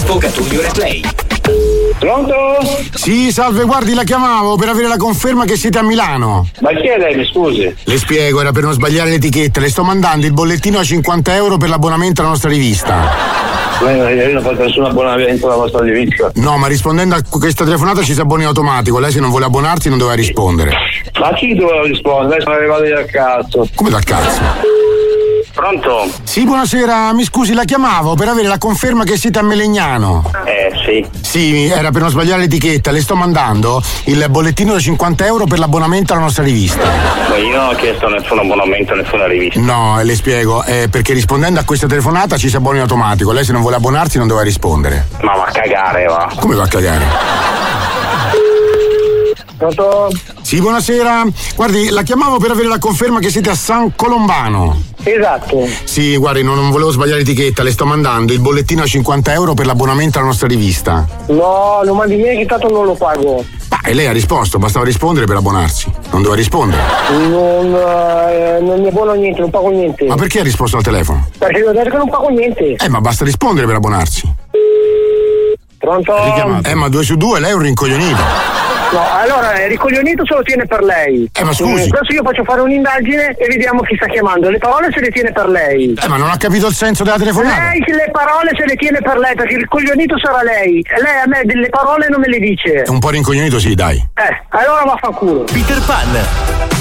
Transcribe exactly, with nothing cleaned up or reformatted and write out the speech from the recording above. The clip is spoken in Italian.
Sfogaturio Replay. Pronto? Sì, salve, guardi, la chiamavo per avere la conferma che siete a Milano. Ma chi è lei, mi scusi? Le spiego, era per non sbagliare l'etichetta. Le sto mandando il bollettino a cinquanta euro per l'abbonamento alla nostra rivista. Ma io non ho fatto nessun abbonamento alla vostra rivista. No, ma rispondendo a questa telefonata ci si abboni automatico. Lei se non vuole abbonarsi non doveva rispondere. Ma chi doveva rispondere? Lei sono arrivato dal cazzo. Come dal cazzo? Pronto? Sì, buonasera, mi scusi, la chiamavo per avere la conferma che siete a Melegnano. Eh, sì. Sì, era per non sbagliare l'etichetta. Le sto mandando il bollettino da cinquanta euro per l'abbonamento alla nostra rivista. Ma io non ho chiesto nessun abbonamento a nessuna rivista. No, le spiego, eh, perché rispondendo a questa telefonata ci si abbona in automatico. Lei se non vuole abbonarsi non doveva rispondere. Ma va a cagare, va. Come va a cagare? Pronto? Sì, buonasera. Guardi, la chiamavo per avere la conferma che siete a San Colombano. Esatto. Sì, guardi, non, non volevo sbagliare l'etichetta, le sto mandando il bollettino a cinquanta euro per l'abbonamento alla nostra rivista. No, non mandi niente, tanto non lo pago. Ma e lei ha risposto, bastava rispondere per abbonarsi. Non doveva rispondere. Non, eh, non mi abbono niente, non pago niente. Ma perché ha risposto al telefono? Perché devo dire che non pago niente. Eh, ma basta rispondere per abbonarsi. Pronto? Eh, ma due su due, lei è un rincoglionito. No, allora il ricoglionito se lo tiene per lei. Eh, ma scusi. Mm, adesso io faccio fare un'indagine e vediamo chi sta chiamando. Le parole se le tiene per lei. Eh, ma non ha capito il senso della telefonata. Lei le parole se le tiene per lei, perché il ricoglionito sarà lei. E lei a me delle parole non me le dice. È un po' rincoglionito, sì, dai. Eh, allora vaffanculo. Peter Pan.